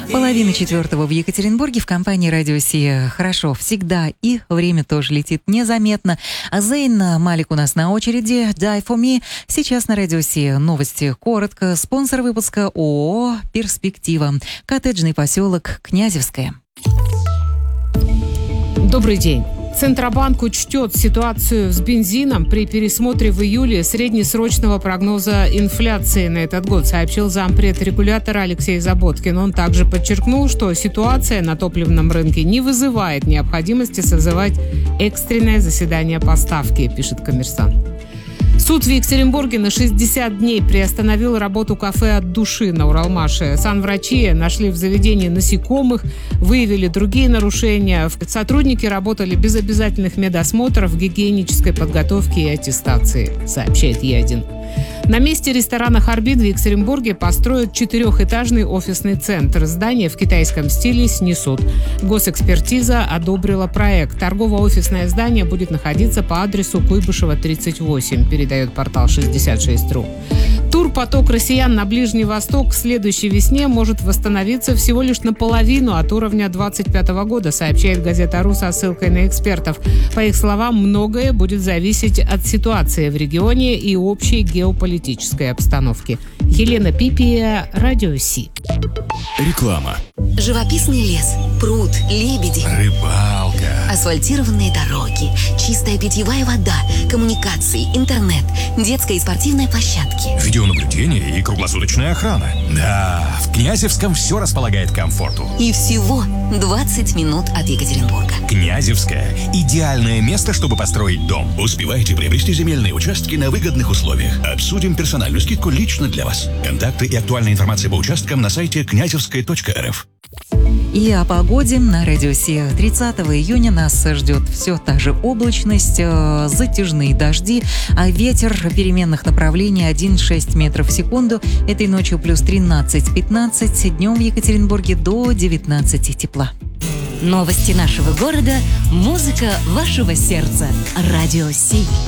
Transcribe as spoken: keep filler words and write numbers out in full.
Половина четвертого в Екатеринбурге в компании «Радио Си». Хорошо, всегда, и время тоже летит незаметно. А Зейн Малик у нас на очереди. Die for me. Сейчас на «Радио Си» новости коротко. Спонсор выпуска ООО «Перспектива». Коттеджный поселок Князевское. Добрый день. Центробанк учтет ситуацию с бензином при пересмотре в июле среднесрочного прогноза инфляции на этот год, сообщил зампред регулятора Алексей Заботкин. Он также подчеркнул, что ситуация на топливном рынке не вызывает необходимости созывать экстренное заседание по ставке, пишет «Коммерсант». Суд в Екатеринбурге на шестьдесят дней приостановил работу кафе «От души» на Уралмаше. Санврачи нашли в заведении насекомых, выявили другие нарушения. Сотрудники работали без обязательных медосмотров, гигиенической подготовки и аттестации, сообщает Е один. На месте ресторана «Харбин» в Екатеринбурге построят четырехэтажный офисный центр. Здание в китайском стиле снесут. Госэкспертиза одобрила проект. Торгово-офисное здание будет находиться по адресу Куйбышева, тридцать восемь, передает портал шестьдесят шесть точка ру. Турпоток россиян на Ближний Восток к следующей весне может восстановиться всего лишь наполовину от уровня двадцать пятого года, сообщает газета «Ру» со ссылкой на экспертов. По их словам, многое будет зависеть от ситуации в регионе и общей геополитической обстановки. Елена Пипия, «Радио Си». Реклама. Живописный лес, пруд, лебеди, Рыбалка. асфальтированные дороги, чистая питьевая вода, коммуникации, интернет, детская и спортивная площадки. Видеонаблюдение и круглосуточная охрана. Да, в Князевском все располагает к комфорту. И всего двадцать минут от Екатеринбурга. Князевская – идеальное место, чтобы построить дом. Успевайте приобрести земельные участки на выгодных условиях. Обсудим персональную скидку лично для вас. Контакты и актуальная информация по участкам на сайте князевская точка эр эф. И о погоде на «Радио Си». тридцатого июня нас ждет все та же облачность, э, затяжные дожди, а ветер переменных направлений один целых шесть метров в секунду. Этой ночью плюс тринадцать-пятнадцать, днем в Екатеринбурге до девятнадцати тепла. Новости нашего города, музыка вашего сердца. Радио Си.